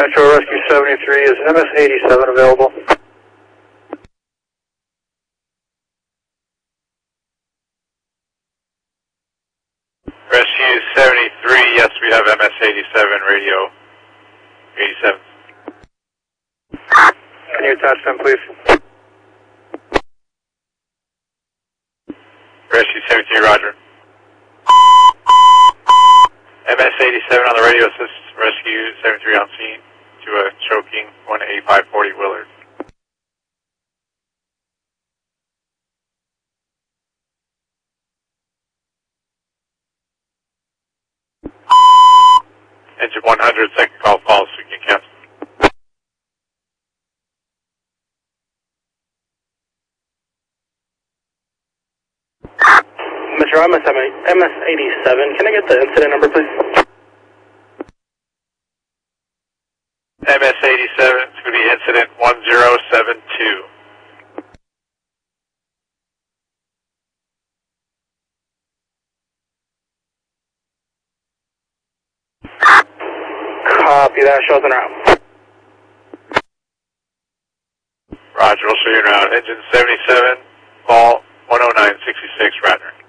Metro Rescue 73, is MS-87 available? Rescue 73, yes, we have MS-87, radio 87. Can you attach them, please? Rescue 73, roger. MS-87 on the radio assist Rescue 73 on scene to a choking 18540 Willard. Engine 100, second call false, we can cancel. Metro MS-87, can I get the incident number, please? MS-87, it's going to be incident 1072. Copy that, shows en route. Roger, we'll show you around. Engine 77, fall 10966, Radner.